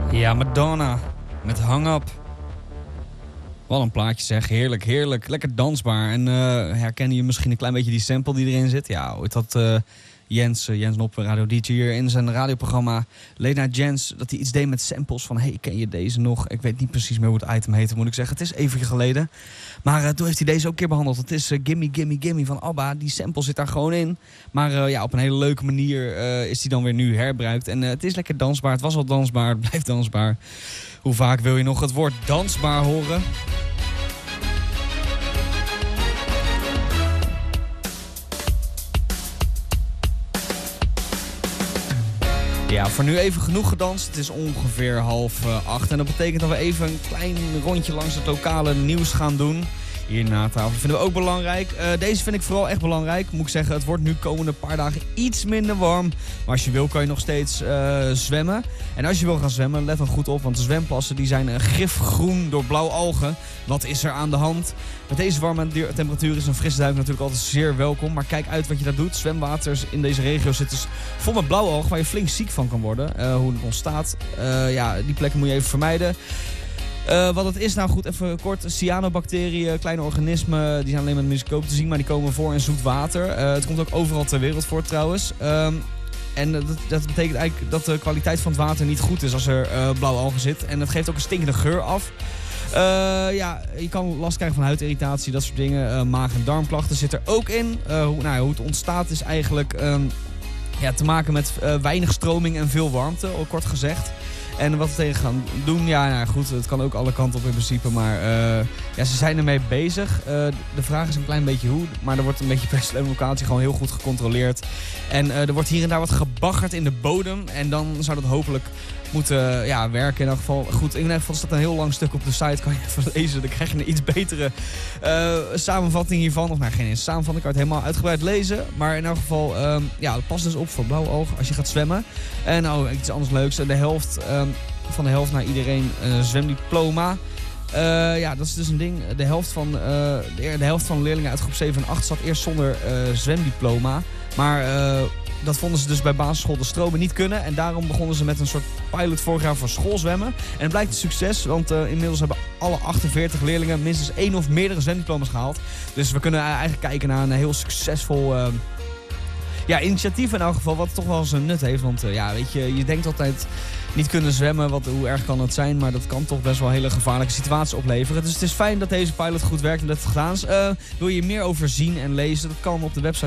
Ja, Madonna met Hang Up. Wat een plaatje zeg, heerlijk, heerlijk, lekker dansbaar. En herken je misschien een klein beetje die sample die erin zit? Ja, ooit had Jens Nop, radio DJ hier in zijn radioprogramma Late Night Jens, dat hij iets deed met samples van hey, ken je deze nog? Ik weet niet precies meer hoe het item heette, moet ik zeggen. Het is even geleden. Maar toen heeft hij deze ook een keer behandeld. Het is Gimme Gimme Gimme van ABBA. Die sample zit daar gewoon in. Maar ja, op een hele leuke manier is die dan weer nu herbruikt. En het is lekker dansbaar. Het was al dansbaar, het blijft dansbaar. Hoe vaak wil je nog het woord dansbaar horen? Ja, voor nu even genoeg gedanst. Het is ongeveer 7:30 en dat betekent dat we even een klein rondje langs het lokale nieuws gaan doen. Hier na tafel. Dat vinden we ook belangrijk. Deze vind ik vooral echt belangrijk. Moet ik zeggen, het wordt nu komende paar dagen iets minder warm. Maar als je wil kan je nog steeds zwemmen. En als je wil gaan zwemmen, let dan goed op. Want de zwemplassen die zijn gifgroen door blauwe algen. Wat is er aan de hand? Met deze warme temperatuur is een frisse duik natuurlijk altijd zeer welkom. Maar kijk uit wat je daar doet. Zwemwaters in deze regio zitten vol met blauwe algen waar je flink ziek van kan worden. Hoe het ontstaat, ja, die plekken moet je even vermijden. Wat het is, nou goed, even kort. Cyanobacteriën, kleine organismen, die zijn alleen met een microscoop te zien, maar die komen voor in zoet water. Het komt ook overal ter wereld voor trouwens. En dat betekent eigenlijk dat de kwaliteit van het water niet goed is als er blauwe algen zit. En dat geeft ook een stinkende geur af. Ja, je kan last krijgen van huidirritatie, dat soort dingen. Maag- en darmklachten zit er ook in. Hoe het ontstaat is eigenlijk te maken met weinig stroming en veel warmte, kort gezegd. En wat we tegen gaan doen, ja goed, het kan ook alle kanten op in principe, maar ja, ze zijn ermee bezig. De vraag is een klein beetje hoe, maar er wordt een beetje per locatie gewoon heel goed gecontroleerd. En er wordt hier en daar wat gebaggerd in de bodem en dan zou dat hopelijk moeten werken in elk geval. Goed, in ieder geval staat een heel lang stuk op de site, kan je even lezen. Dan krijg je een iets betere samenvatting hiervan. Of nou, geen samenvatting, kan je het helemaal uitgebreid lezen. Maar in elk geval, pas dus op voor blauwe ogen als je gaat zwemmen. En nou, iets anders leuks. Van de helft naar iedereen zwemdiploma. Ja, dat is dus een ding. De helft van de leerlingen uit groep 7 en 8 zat eerst zonder zwemdiploma. Maar dat vonden ze dus bij basisschool de stromen niet kunnen. En daarom begonnen ze met een soort pilot vorig jaar voor schoolzwemmen. En het blijkt een succes, want inmiddels hebben alle 48 leerlingen minstens 1 of meerdere zwemdiploma's gehaald. Dus we kunnen eigenlijk kijken naar een heel succesvol initiatief in elk geval, wat toch wel zijn nut heeft. Want weet je denkt altijd niet kunnen zwemmen, hoe erg kan het zijn, maar dat kan toch best wel een hele gevaarlijke situatie opleveren. Dus het is fijn dat deze pilot goed werkt en dat het gedaan is. Wil je meer over zien en lezen, dat kan op de website